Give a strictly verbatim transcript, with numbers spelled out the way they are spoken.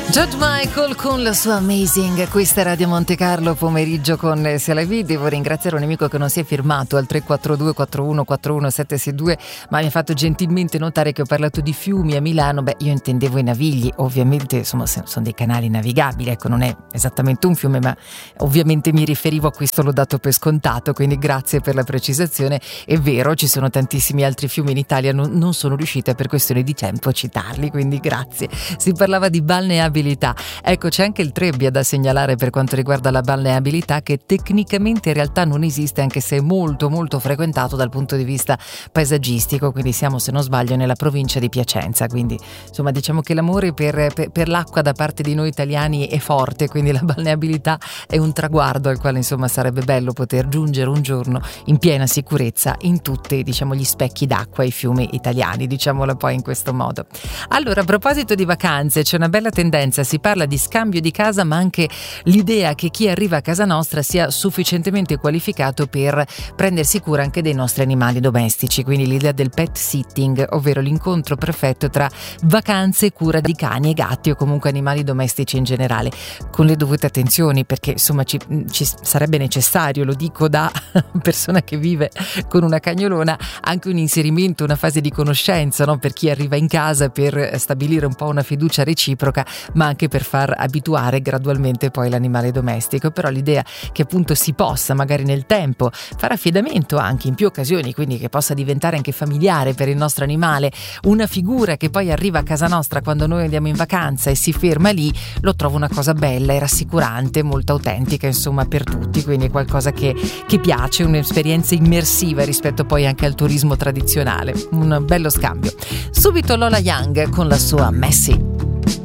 George Michael con la sua Amazing. Questa è Radio Monte Carlo, pomeriggio con Se la vi. Devo ringraziare un amico che non si è firmato al tre quattro due quattro uno quattro uno sette sei due, ma mi ha fatto gentilmente notare che ho parlato di fiumi a Milano. Beh, io intendevo i navigli, ovviamente insomma sono dei canali navigabili, ecco, non è esattamente un fiume, ma ovviamente mi riferivo a questo, l'ho dato per scontato, quindi grazie per la precisazione. È vero, ci sono tantissimi altri fiumi in Italia, non, non sono riuscita per questione di tempo a citarli, quindi grazie. Si parlava di balneabilità. Ecco, c'è anche il Trebbia da segnalare per quanto riguarda la balneabilità, che tecnicamente in realtà non esiste, anche se è molto molto frequentato dal punto di vista paesaggistico, quindi siamo, se non sbaglio, nella provincia di Piacenza, quindi insomma diciamo che l'amore per, per, per l'acqua da parte di noi italiani è forte, quindi la balneabilità è un traguardo al quale insomma sarebbe bello poter giungere un giorno in piena sicurezza in tutti, diciamo, gli specchi d'acqua e i fiumi italiani, diciamola poi in questo modo. Allora, a proposito di vacanze, c'è una bella tendenza. Si parla di scambio di casa, ma anche l'idea che chi arriva a casa nostra sia sufficientemente qualificato per prendersi cura anche dei nostri animali domestici, quindi l'idea del pet sitting, ovvero l'incontro perfetto tra vacanze e cura di cani e gatti o comunque animali domestici in generale, con le dovute attenzioni, perché insomma ci, ci sarebbe necessario, lo dico da persona che vive con una cagnolona, anche un inserimento, una fase di conoscenza, no? Per chi arriva in casa, per stabilire un po' una fiducia reciproca, ma anche per far abituare gradualmente poi l'animale domestico. Però l'idea che appunto si possa magari nel tempo fare affidamento anche in più occasioni, quindi che possa diventare anche familiare per il nostro animale, una figura che poi arriva a casa nostra quando noi andiamo in vacanza e si ferma lì, lo trovo una cosa bella e rassicurante, molto autentica insomma per tutti, quindi qualcosa che, che piace, un'esperienza immersiva rispetto poi anche al turismo tradizionale, un bello scambio. Subito Lola Young con la sua Messi.